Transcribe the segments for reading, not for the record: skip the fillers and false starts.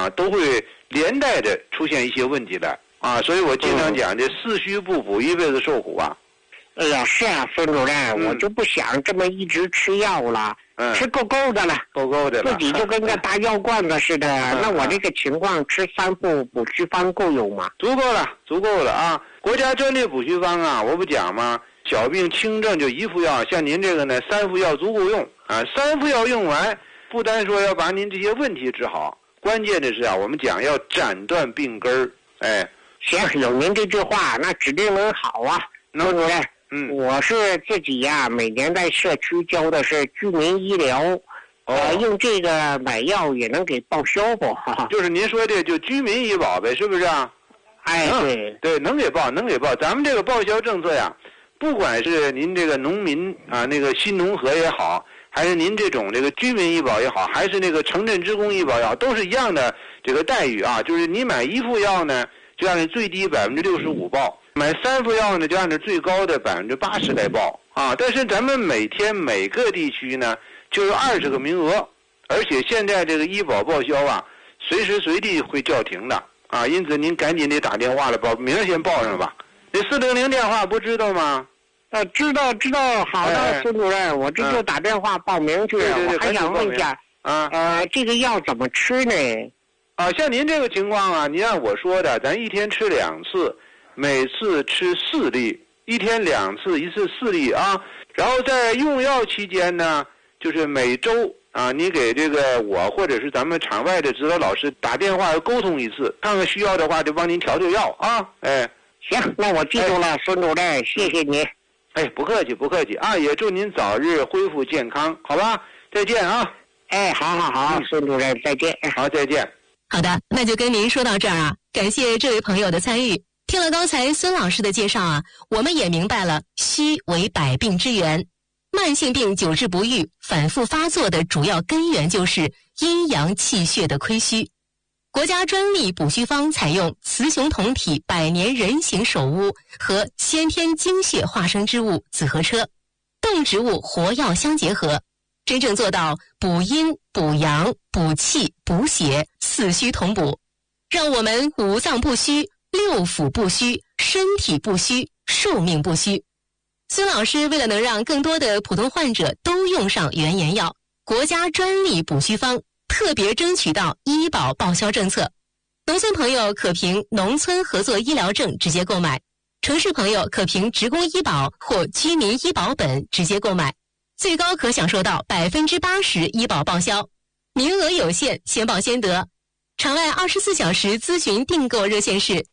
啊，都会连带着出现一些问题来啊。所以我经常讲，这四虚不补，一辈子受苦啊。 哎呀，是啊，孙主任，我就不想这么一直吃药了，吃够的了， 够的了， 自己就跟个大药罐子似的。那我这个情况吃3副补虚方够用吗？ 足够了啊！国家专利补虚方啊，我不讲吗？小病轻症就1副药，像您这个呢，3副药足够用啊。3副药用完，不单说要把您这些问题治好，关键的是啊，我们讲要斩断病根儿。哎， 行，有您这句话，那指定能好啊，孙主任。我是自己呀，每年在社区交的是居民医疗，用这个买药也能给报销不？ 就是您说的就居民医保呗，是不是啊？ 哎， 对，能给报。咱们这个报销政策呀，不管是您这个农民啊，那个新农合也好，还是您这种这个居民医保也好，还是那个城镇职工医保也好，都是一样的这个待遇啊。就是你买1副药呢，就按照最低65%报。买3副药呢，就按照最高的80%来报啊。但是咱们每天每个地区呢，就有20个名额，而且现在这个医保报销啊，随时随地会叫停的啊。因此您赶紧得打电话了，报名先报上吧。那400电话不知道吗？ 知道。好的，孙主任，我这就打电话报名去。我还想问一下这个药怎么吃呢？ 啊，像您这个情况啊，您按我说的，咱一天吃2次。每次吃4粒，1天2次，1次4粒啊。然后在用药期间呢，就是每周啊，你给这个我或者是咱们场外的指导老师打电话沟通1次，看看需要的话就帮您调药啊。哎， 行，那我记住了，孙主任，谢谢您。 哎，不客气啊，也祝您早日恢复健康，好吧？再见啊。 哎，好，孙主任，再见。 好，再见。 好的，那就跟您说到这儿啊，感谢这位朋友的参与。听了刚才孙老师的介绍啊，我们也明白了虚为百病之源，慢性病久治不愈、反复发作的主要根源就是阴阳气血的亏虚。国家专利补虚方采用雌雄同体百年人形首乌和先天精血化生之物紫河车，动植物活药相结合，真正做到补阴、补阳、补气、补血，四虚同补，让我们五脏不虚、六腑不虚，身体不虚，寿命不虚。孙老师为了能让更多的普通患者都用上原研药，国家专利补虚方特别争取到医保报销政策。农村朋友可凭农村合作医疗证直接购买，城市朋友可凭职工医保或居民医保本直接购买，最高可享受到80%医保报销，名额有限，先报先得。场外24小时咨询订购热线是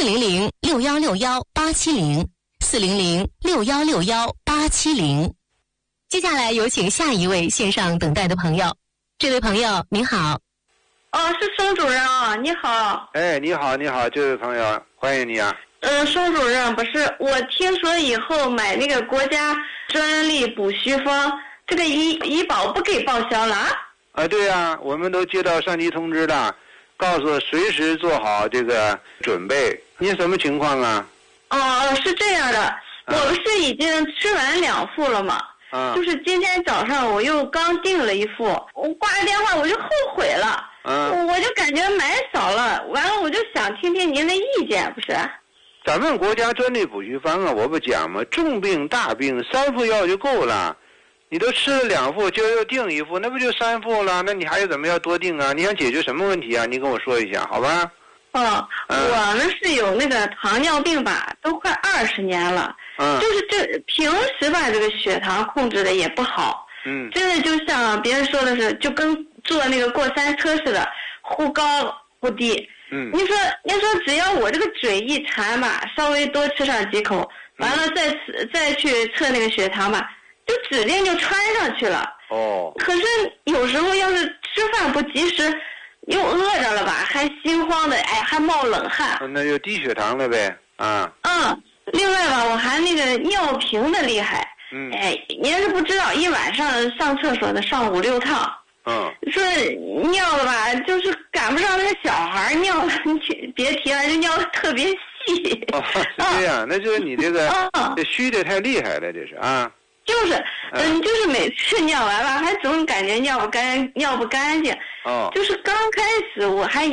400-6161-870，400-6161-870。接下来有请下一位线上等待的朋友。这位朋友您好。 是孙主任啊，你好。 哎，你好，这位朋友，欢迎你啊。 孙主任，不是，我听说以后买那个国家专利补虚方，这个医保不给报销了啊？ 对啊，我们都接到上级通知了，告诉随时做好这个准备。您什么情况啊？ 是这样的，我不是已经吃完2副了吗？就是今天早上我又刚订了1副，我挂了电话我就后悔了。我就感觉买少了，完了我就想听听您的意见，不是？ 咱们国家专利补虚方啊，我不讲吗？重病大病3副药就够了。你都吃了2副，就又订1副，那不就3副了？那你还有怎么要多订啊？你想解决什么问题啊？你跟我说一下，好吧？ 我呢是有那个糖尿病吧，都快20年了。就是这平时吧，这个血糖控制的也不好。真的就像别人说的是，就跟坐那个过山车似的，忽高忽低。您说只要我这个嘴一馋吧，稍微多吃上几口，完了再去测那个血糖吧，就指定就穿上去了。可是有时候要是吃饭不及时，又饿着了吧，还心慌的，还冒冷汗。 那就低血糖了呗。 另外吧，我还那个尿频的厉害。您是不知道，一晚上上厕所的上5、6趟。说尿的吧，就是赶不上那个小孩尿，别提了，就尿的特别细。 是这样，那就是你这个这虚的太厉害了，这是啊。 就是每次尿完了，还总感觉尿不干净。就是刚开始我还